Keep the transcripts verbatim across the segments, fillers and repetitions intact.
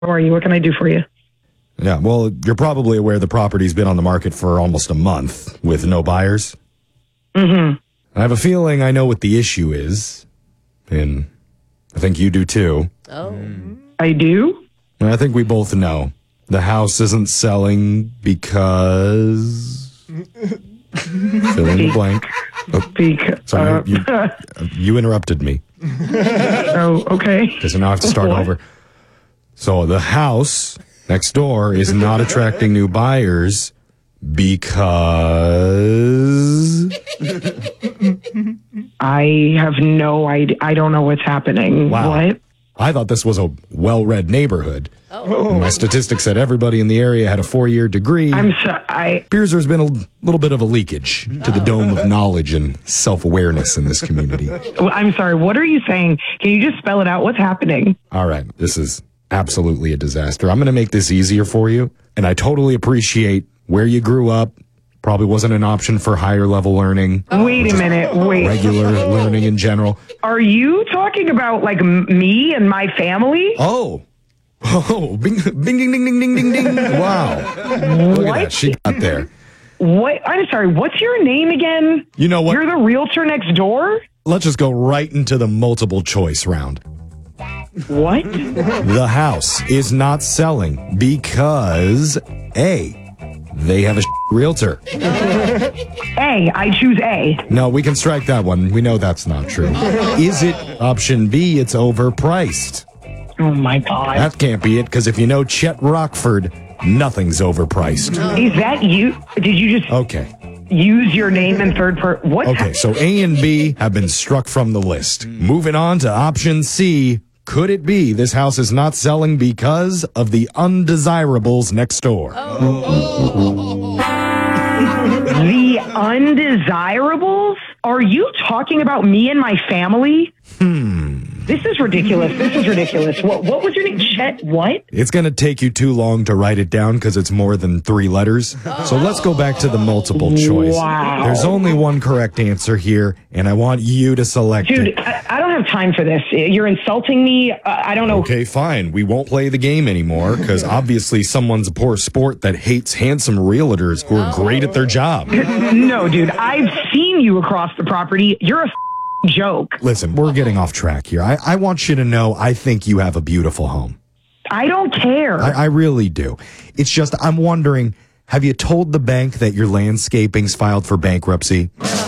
How are you? What can I do for you? Yeah, well, you're probably aware the property's been on the market for almost a month with no buyers. Mm-hmm. I have a feeling I know what the issue is, and I think you do too. Oh. I do? And I think we both know the house isn't selling because... Fill in the blank. Oh, Because, sorry, uh, you, you interrupted me. oh, okay. Because now I have to start What? over. So the house next door is not attracting new buyers because... I have no idea. I don't know what's happening. Wow. What? I thought this was a well-read neighborhood. Oh. My statistics said everybody in the area had a four-year degree. I'm so, I, appears there's been a little bit of a leakage to the dome of knowledge and self-awareness in this community. I'm sorry. What are you saying? Can you just spell it out? What's happening? All right, this is absolutely a disaster. I'm going to make this easier for you, and I totally appreciate where you grew up. Probably wasn't an option for higher level learning. Wait a minute. Wait. Regular learning in general. Are you talking about like m- me and my family? Oh. Oh, bing, bing, ding, ding, ding, ding, ding, ding. Wow. Look at that. She got there. What? I'm sorry. What's your name again? You know what? You're the realtor next door? Let's just go right into the multiple choice round. What? The house is not selling because A, they have a realtor. A. I choose A. No, we can strike that one. We know that's not true. Is it option B, it's overpriced? Oh my God. That can't be it, because if you know Chet Rockford, nothing's overpriced. Is that you? Did you just Okay. use your name in third person? What? Okay, so A and B have been struck from the list. Moving on to option C. Could it be this house is not selling because of the undesirables next door? The undesirables? Are you talking about me and my family? Hmm. This is ridiculous. This is ridiculous. What What was your name? Chet what? It's going to take you too long to write it down because it's more than three letters. So let's go back to the multiple choice. Wow. There's only one correct answer here, and I want you to select Dude, it. I, I don't have time for this. You're insulting me. Uh, I don't know. Okay, fine. We won't play the game anymore because obviously someone's a poor sport that hates handsome realtors who are great at their job. No, dude. I've seen you across the property. You're a f- joke. Listen, we're getting off track here. I, I want you to know I think you have a beautiful home. I don't care. I, I really do. It's just I'm wondering, have you told the bank that your landscaping's filed for bankruptcy?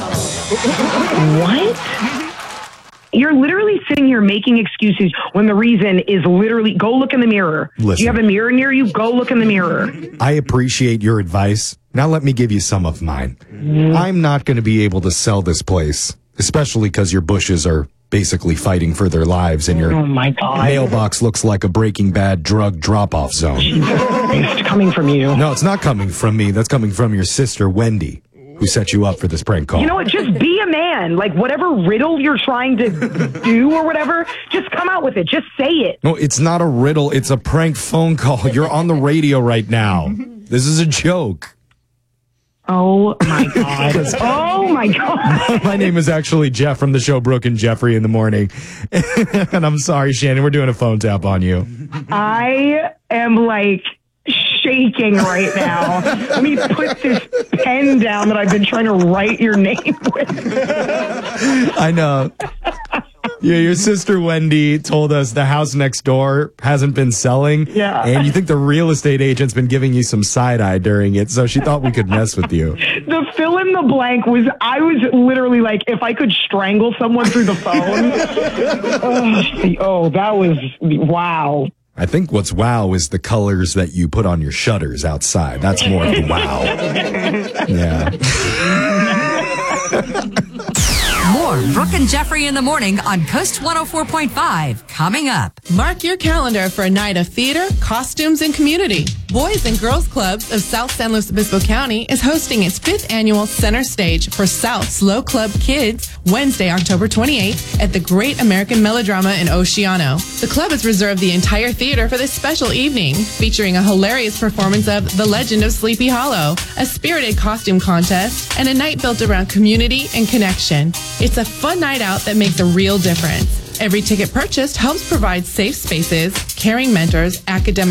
What? You're literally sitting here making excuses when the reason is literally go look in the mirror. Listen. Do you have a mirror near you? Go look in the mirror. I appreciate your advice. Now let me give you some of mine. I'm not going to be able to sell this place, especially because your bushes are basically fighting for their lives and your Oh my God. mailbox looks like a Breaking Bad drug drop-off zone. It's coming from you. No, it's not coming from me. That's coming from your sister, Wendy, who set you up for this prank call. You know what? Just be a man. Like whatever riddle you're trying to do or whatever, just come out with it. Just say it. No, it's not a riddle. It's a prank phone call. You're on the radio right now. This is a joke. Oh my God. Oh my God. My name is actually Jeff from the show Brooke and Jeffrey in the Morning. And I'm sorry, Shannon, we're doing a phone tap on you. I am like shaking right now. Let me put this pen down that I've been trying to write your name with. I know. Yeah, your sister Wendy told us the house next door hasn't been selling. Yeah. And you think the real estate agent's been giving you some side eye during it, so she thought we could mess with you. The fill in the blank was, I was literally like, if I could strangle someone through the phone. oh, oh, that was, wow. I think what's wow is the colors that you put on your shutters outside. That's more of the wow. Yeah. More Brooke and Jeffrey in the Morning on Coast one oh four point five coming up. Mark your calendar for a night of theater, costumes, and community. Boys and Girls Clubs of South San Luis Obispo County is hosting its fifth annual Center Stage for South Slow Club Kids Wednesday, October twenty-eighth at the Great American Melodrama in Oceano. The club has reserved the entire theater for this special evening, featuring a hilarious performance of The Legend of Sleepy Hollow, a spirited costume contest, and a night built around community and connection. It's a fun night out that makes a real difference. Every ticket purchased helps provide safe spaces, caring mentors, academic